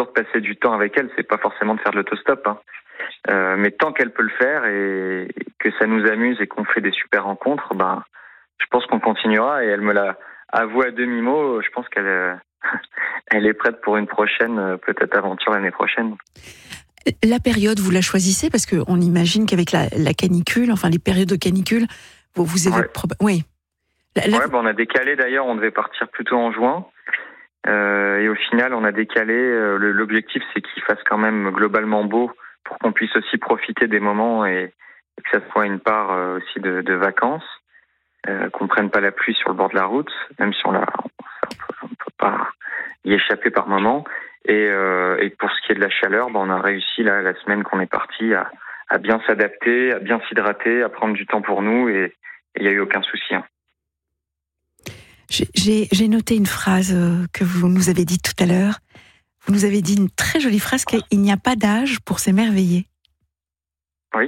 toujours de passer du temps avec elle. C'est pas forcément de faire de l'autostop, hein. Mais tant qu'elle peut le faire et que ça nous amuse et qu'on fait des super rencontres, ben, je pense qu'on continuera. Et elle me l'a avoué à demi-mot. Je pense qu'elle elle est prête pour une prochaine, peut-être aventure l'année prochaine. La période, vous la choisissez parce qu'on imagine qu'avec la canicule, enfin les périodes de canicule, vous avez... Oui. On a décalé d'ailleurs, on devait partir plutôt en juin. Et au final, on a décalé. L'objectif, c'est qu'il fasse quand même globalement beau pour qu'on puisse aussi profiter des moments et que ça soit une part aussi de vacances, qu'on prenne pas la pluie sur le bord de la route, même si on peut pas y échapper par moment. Et pour ce qui est de la chaleur, on a réussi là, la semaine qu'on est parti à bien s'adapter, à bien s'hydrater, à prendre du temps pour nous et il n'y a eu aucun souci, hein. J'ai noté une phrase que vous nous avez dite tout à l'heure. Vous nous avez dit une très jolie phrase qu'il n'y a pas d'âge pour s'émerveiller. Oui,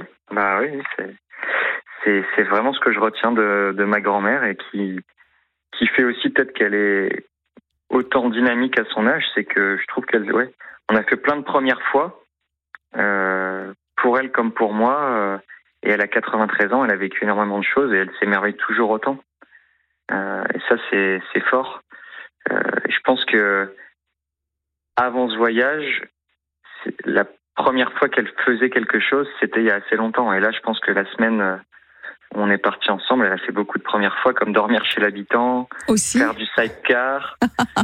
c'est vraiment ce que je retiens de ma grand-mère et qui fait aussi peut-être qu'elle est autant dynamique à son âge, c'est que je trouve on a fait plein de premières fois, pour elle comme pour moi, et elle a 93 ans, elle a vécu énormément de choses et elle s'émerveille toujours autant. Et ça, c'est fort. Je pense que avant ce voyage, la première fois qu'elle faisait quelque chose, c'était il y a assez longtemps. Et là, je pense que la semaine où on est partis ensemble, elle a fait beaucoup de premières fois, comme dormir chez l'habitant, aussi faire du sidecar.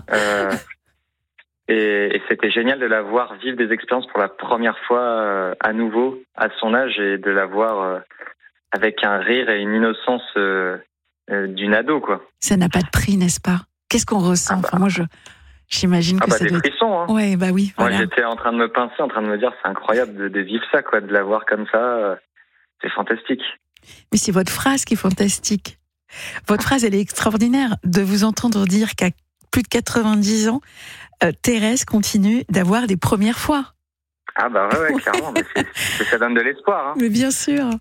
Et c'était génial de la voir vivre des expériences pour la première fois à nouveau, à son âge, et de la voir avec un rire et une innocence d'une ado, quoi. Ça n'a pas de prix, n'est-ce pas? Qu'est-ce qu'on ressent? Enfin, moi, j'imagine que ça des doit frissons, hein. Ouais, bah oui. Moi, voilà. j'étais en train de me pincer, en train de me dire, c'est incroyable de vivre ça, quoi, de la voir comme ça. C'est fantastique. Mais c'est votre phrase qui est fantastique. Votre phrase, elle est extraordinaire. De vous entendre dire qu'à plus de 90 ans, Thérèse continue d'avoir des premières fois. Ah bah ouais, clairement. Mais ça donne de l'espoir, hein. Mais bien sûr.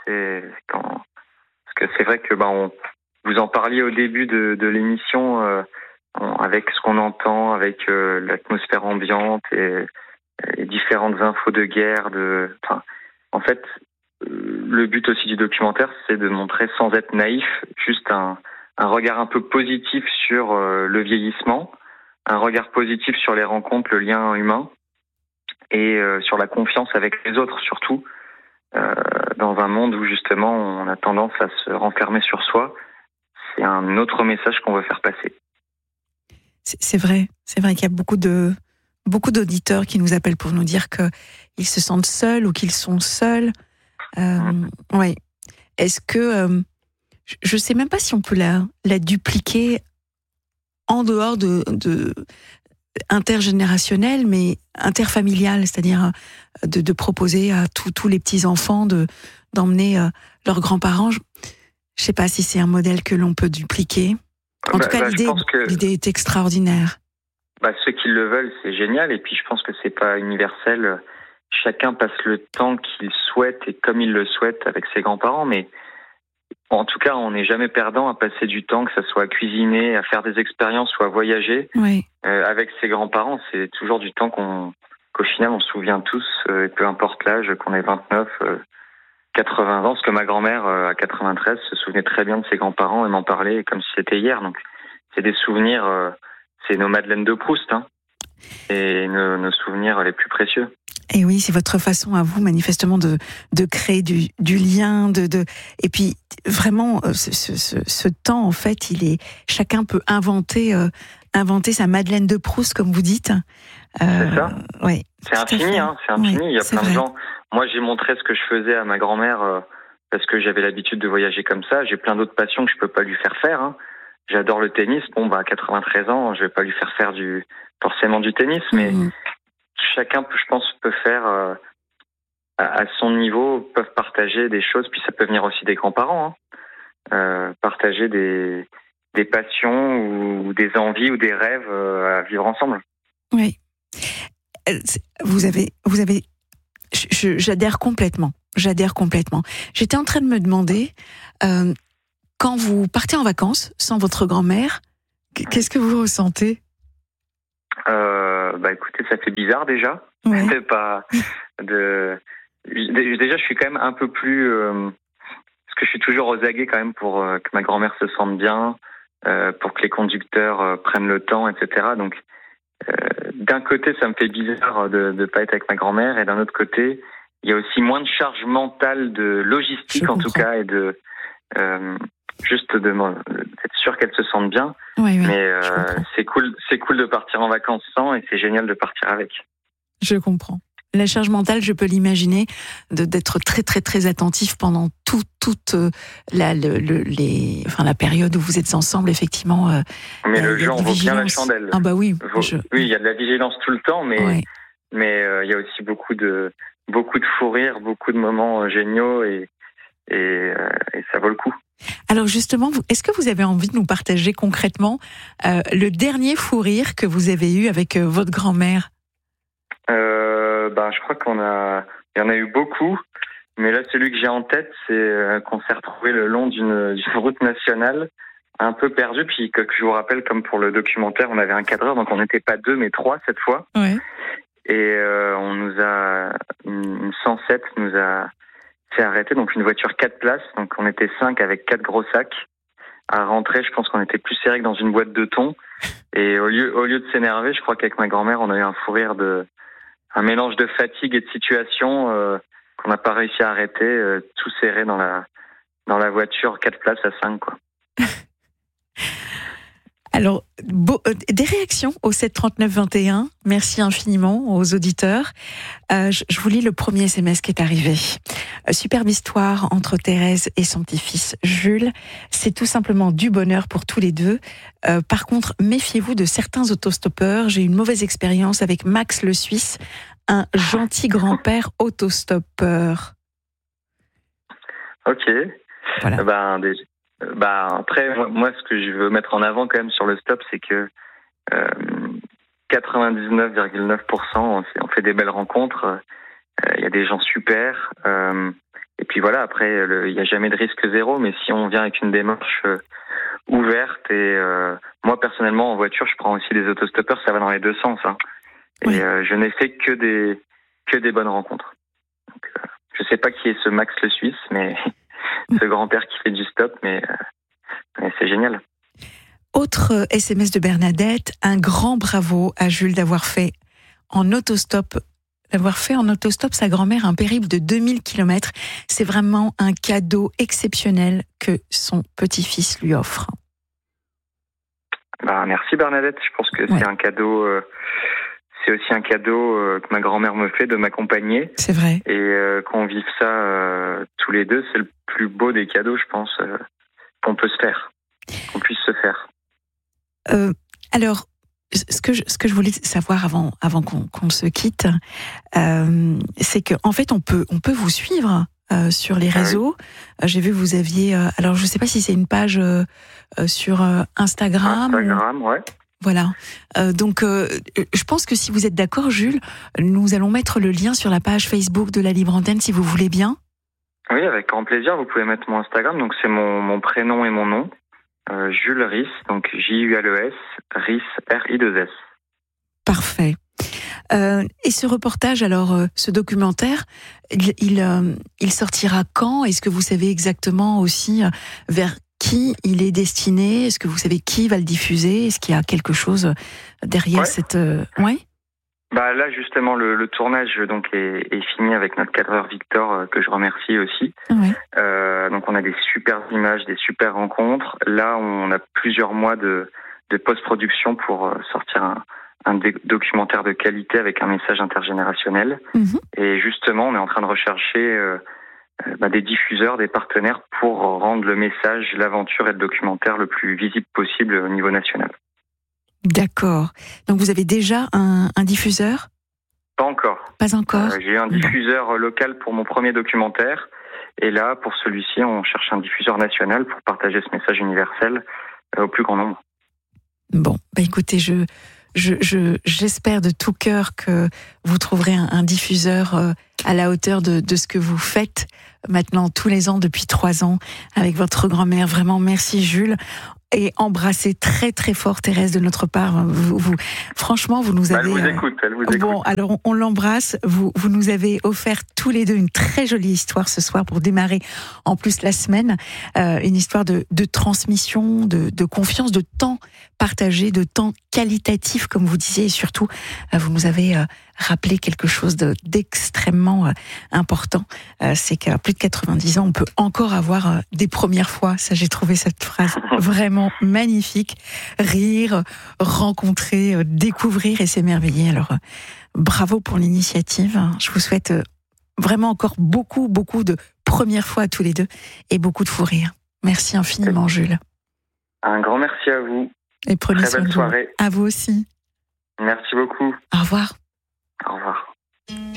Parce que c'est vrai que vous en parliez au début de l'émission, avec ce qu'on entend, avec l'atmosphère ambiante et les différentes infos de guerre. En fait, le but aussi du documentaire, c'est de montrer, sans être naïf, juste un regard un peu positif sur le vieillissement, un regard positif sur les rencontres, le lien humain, et sur la confiance avec les autres, surtout, dans un monde où justement on a tendance à se renfermer sur soi. C'est un autre message qu'on veut faire passer. C'est vrai qu'il y a beaucoup d'auditeurs qui nous appellent pour nous dire qu'ils se sentent seuls ou qu'ils sont seuls. Ouais. Est-ce que je sais même pas si on peut la dupliquer en dehors de intergénérationnel, mais interfamilial, c'est-à-dire de proposer à tous les petits enfants d'emmener leurs grands-parents. Je sais pas si c'est un modèle que l'on peut dupliquer. En tout cas, l'idée est extraordinaire. Ceux qui le veulent, c'est génial. Et puis, je pense que c'est pas universel. Chacun passe le temps qu'il souhaite et comme il le souhaite avec ses grands-parents. Mais en tout cas, on n'est jamais perdant à passer du temps, que ça soit à cuisiner, à faire des expériences ou à voyager. Oui. Avec ses grands-parents, c'est toujours du temps qu'au final, on se souvient tous, peu importe l'âge, qu'on ait 29, 80 ans, parce que ma grand-mère, à 93, se souvenait très bien de ses grands-parents et m'en parlait comme si c'était hier. Donc, c'est des souvenirs, c'est nos Madeleines de Proust, hein, et nos souvenirs les plus précieux. Et oui, c'est votre façon à vous, manifestement, de créer du lien, et puis vraiment, ce temps, en fait, chacun peut inventer sa Madeleine de Proust, comme vous dites. C'est ça. Ouais. C'est infini, hein. C'est infini. Ouais, il y a plein de gens. Moi, j'ai montré ce que je faisais à ma grand-mère parce que j'avais l'habitude de voyager comme ça. J'ai plein d'autres passions que je peux pas lui faire faire, hein. J'adore le tennis. À 93 ans, je vais pas lui faire forcément du tennis, mais chacun, je pense, peut faire à son niveau, peuvent partager des choses. Puis ça peut venir aussi des grands-parents, hein. Partager des passions ou des envies ou des rêves à vivre ensemble. Oui. Vous avez. J'adhère complètement. J'étais en train de me demander, quand vous partez en vacances sans votre grand-mère, qu'est-ce que vous ressentez ? écoutez, ça fait bizarre déjà. Ouais. Déjà, je suis quand même un peu plus... parce que je suis toujours aux aguets quand même pour que ma grand-mère se sente bien, pour que les conducteurs prennent le temps, etc. Donc, d'un côté, ça me fait bizarre de ne pas être avec ma grand-mère, et d'un autre côté, il y a aussi moins de charge mentale de logistique, en tout cas, et de juste d'être sûr qu'elle se sente bien. Oui, mais c'est cool de partir en vacances sans, et c'est génial de partir avec. Je comprends. La charge mentale, je peux l'imaginer, d'être très très très attentif pendant toute la période où vous êtes ensemble, effectivement. Mais le jeu en vaut bien la chandelle. Ah bah oui. Oui, il y a de la vigilance tout le temps, mais il y a aussi beaucoup de fou rire, beaucoup de moments géniaux, et ça vaut le coup. Alors justement, est-ce que vous avez envie de nous partager concrètement le dernier fou rire que vous avez eu avec votre grand-mère ? Je crois il y en a eu beaucoup, mais là, celui que j'ai en tête, c'est qu'on s'est retrouvé le long d'une route nationale, un peu perdu, puis que je vous rappelle, comme pour le documentaire, on avait un cadreur, donc on n'était pas 2, mais 3 cette fois. Ouais. Et une 107 nous a fait arrêter, donc une voiture 4 places, donc on était 5 avec 4 gros sacs. À rentrer, je pense qu'on était plus serrés que dans une boîte de thon. Et au lieu de s'énerver, je crois qu'avec ma grand-mère, on a eu un fou rire un mélange de fatigue et de situation qu'on n'a pas réussi à arrêter, tout serré dans la voiture 4 places à 5, quoi. Alors, des réactions au 739-21. Merci infiniment aux auditeurs. Je vous lis le premier SMS qui est arrivé. Superbe histoire entre Thérèse et son petit-fils Jules. C'est tout simplement du bonheur pour tous les deux. Par contre, méfiez-vous de certains autostoppeurs. J'ai eu une mauvaise expérience avec Max le Suisse, un gentil grand-père autostoppeur. Ok. Voilà. Après, moi, ce que je veux mettre en avant quand même sur le stop, c'est que 99,9%, on fait des belles rencontres. Il y a des gens super. Et puis voilà, après, il n'y a jamais de risque zéro, mais si on vient avec une démarche ouverte, et moi, personnellement, en voiture, je prends aussi des autostoppeurs, ça va dans les deux sens. Hein. Et oui. Je n'ai fait que des bonnes rencontres. Donc, je sais pas qui est ce Max le Suisse, mais... ce grand-père qui fait du stop, mais c'est génial. Autre SMS de Bernadette, un grand bravo à Jules d'avoir fait en autostop sa grand-mère un périple de 2000 km. C'est vraiment un cadeau exceptionnel que son petit-fils lui offre. Merci Bernadette, je pense que c'est un cadeau... C'est aussi un cadeau que ma grand-mère me fait de m'accompagner. C'est vrai. Et qu'on vive ça tous les deux, c'est le plus beau des cadeaux, je pense, qu'on puisse se faire. Alors, ce que je voulais savoir avant qu'on se quitte, c'est que en fait, on peut vous suivre sur les réseaux. Oui. J'ai vu que vous aviez... alors, je ne sais pas si c'est une page sur Instagram. Instagram, ouais. Voilà. Donc, je pense que si vous êtes d'accord, Jules, nous allons mettre le lien sur la page Facebook de la Libre Antenne, si vous voulez bien. Oui, avec grand plaisir. Vous pouvez mettre mon Instagram. Donc, c'est mon prénom et mon nom. Jules Ries, donc J-U-L-E-S, Ries, R-I-2-S. Parfait. Et ce reportage, alors, ce documentaire, il sortira quand ? Est-ce que vous savez exactement aussi vers qui il est destiné ? Est-ce que vous savez qui va le diffuser ? Est-ce qu'il y a quelque chose derrière cette... Ouais. Là, justement, le tournage donc est fini avec notre cadreur Victor, que je remercie aussi. Ouais. Donc, on a des super images, des super rencontres. Là, on a plusieurs mois de post-production pour sortir un documentaire de qualité avec un message intergénérationnel. Mm-hmm. Et justement, on est en train de rechercher... des diffuseurs, des partenaires pour rendre le message, l'aventure et le documentaire le plus visible possible au niveau national. D'accord. Donc vous avez déjà un diffuseur ? Pas encore. Pas encore. J'ai eu un diffuseur local pour mon premier documentaire, et là, pour celui-ci, on cherche un diffuseur national pour partager ce message universel au plus grand nombre. Bon, écoutez, j'espère de tout cœur que vous trouverez un diffuseur à la hauteur de ce que vous faites maintenant tous les ans depuis 3 ans avec votre grand-mère. Vraiment, merci Jules. et embrasser très très fort Thérèse de notre part. Franchement, vous nous avez... Elle vous écoute. Bon, alors on l'embrasse. Vous nous avez offert tous les deux une très jolie histoire ce soir pour démarrer en plus la semaine. Une histoire de transmission, de confiance, de temps partagé, de temps qualitatif, comme vous disiez, et surtout, vous nous avez rappelé quelque chose d'extrêmement important. C'est qu'à plus de 90 ans, on peut encore avoir des premières fois. Ça, j'ai trouvé cette phrase vraiment magnifique. Rire, rencontrer, découvrir et s'émerveiller. Alors, bravo pour l'initiative. Je vous souhaite vraiment encore beaucoup de premières fois à tous les deux et beaucoup de fou rire. Merci infiniment, Jules. Un grand merci à vous. Et prenez soin de vous. Très belle soirée. À vous aussi. Merci beaucoup. Au revoir. Au revoir.